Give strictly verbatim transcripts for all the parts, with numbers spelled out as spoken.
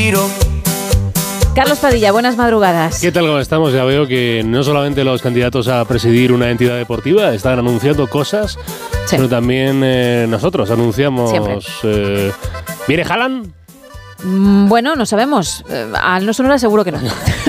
respiro. Carlos Padilla, buenas madrugadas. ¿Qué tal? ¿Cómo estamos? Ya veo que no solamente los candidatos a presidir una entidad deportiva están anunciando cosas, sí. sino también eh, nosotros anunciamos... Eh, ¿Viene Haaland? Bueno, no sabemos. A no Sonora seguro que no.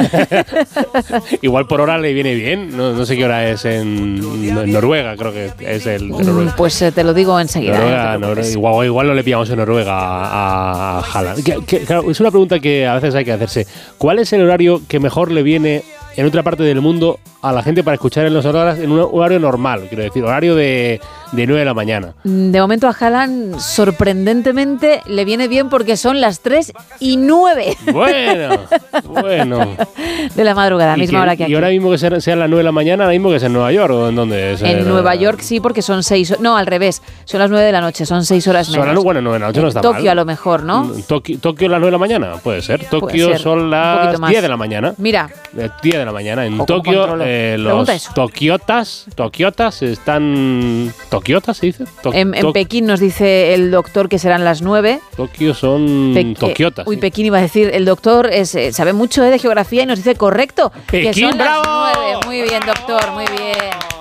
Igual por hora le viene bien. No, no sé qué hora es en, en Noruega, creo que es el de Noruega. Pues eh, te lo digo enseguida. Noruega, eh, no Noruega, igual, igual no le pillamos en Noruega a, a Haaland. Que, que, claro, es una pregunta que a veces hay que hacerse. ¿Cuál es el horario que mejor le viene en otra parte del mundo a la gente para escuchar en los horas en un horario normal? Quiero decir, horario de, de nueve de la mañana. De momento a Haaland, sorprendentemente, le viene bien porque son las tres y nueve. Bueno, bueno. De la madrugada, misma que, hora que aquí. Y ahora mismo que sean, sean las nueve de la mañana, ahora mismo que es en Nueva York, ¿o en dónde es? En Nueva York sí, porque son seis... No, al revés, son las nueve de la noche, son seis horas menos. Son las, bueno, nueve de la noche no está Tokio mal. a lo mejor, ¿no? Tokio, Tokio las nueve de la mañana, puede ser. Tokio puede ser. son las diez de la mañana. Mira. diez de la mañana. En Tokio eh, los tokiotas, tokiotas están... ¿Tokiotas se dice? To- en, en to- Pekín nos dice el doctor que serán las nueve. Tokio son Pe- tokiotas. Eh, uy, sí. Pekín iba a decir, el doctor es, eh, sabe mucho eh, de geografía y nos dice correcto. Pekín, que son bravo. las nueve. Muy bien, doctor, muy bien.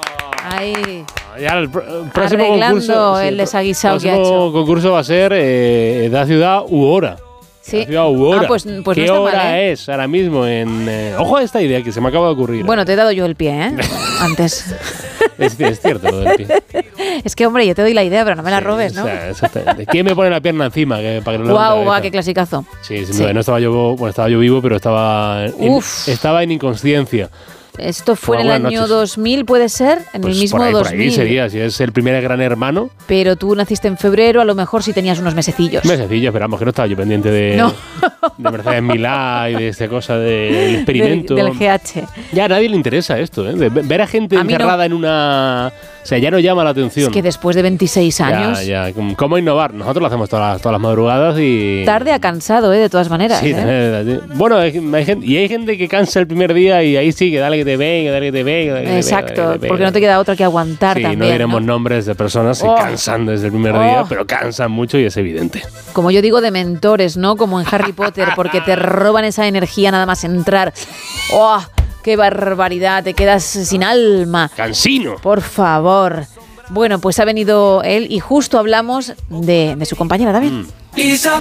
Ahí. Ya el, pr- el próximo arreglando concurso, el sí, desaguisado que ha hecho. El próximo hecho. concurso va a ser eh, da ciudad u hora. Sí. Ciudad u hora. Ah, pues, pues ¿Qué no está hora mal, ¿eh? es ahora mismo? En eh, ojo a esta idea que se me acaba de ocurrir. Bueno, te he dado yo el pie, ¿eh? Antes. Es, es cierto lo del pie. Es que, hombre, yo te doy la idea, pero no me la Sí, robes, ¿no? O sea, exactamente. ¿Quién me pone la pierna encima? Que, para que no Guau, wow, guau, qué clasicazo. Sí, sin Sí. duda. No estaba yo, bueno, estaba yo vivo, pero estaba en, Uf. estaba en inconsciencia. Esto fue Como en el buenas año noches. dos mil, ¿puede ser? En Pues el mismo por ahí, dos mil. Por ahí sería, si es el primer Gran Hermano. Pero tú naciste en febrero, a lo mejor sí tenías unos mesecillos. Mesecillos, esperamos que no estaba yo pendiente de, No. de Mercedes Milá y de esta cosa del experimento. Del, del G H. Ya a nadie le interesa esto, ¿eh? De ver a gente A mí encerrada no. en una... O sea, ya no llama la atención. Es que después de veintiséis años... Ya, ya. ¿Cómo innovar? Nosotros lo hacemos todas las, todas las madrugadas y... Tarde ha cansado, ¿eh? De todas maneras. Sí, ¿eh? bueno, hay, hay gente, y hay gente que cansa el primer día y ahí sí, que dale que te venga, dale que te venga. Dale que Exacto, te venga, dale que te porque venga. no te queda otra que aguantar Sí, también. no diremos ¿no? nombres de personas que Oh. cansan desde el primer Oh. día, pero cansan mucho y es evidente. Como yo digo, de mentores, ¿no? Como en Harry Potter, porque te roban esa energía nada más entrar. ¡Oh! ¡Qué barbaridad! Te quedas sin alma. ¡Cansino! Por favor. Bueno, pues ha venido él y justo hablamos de, de su compañera David. Mm. Isabel.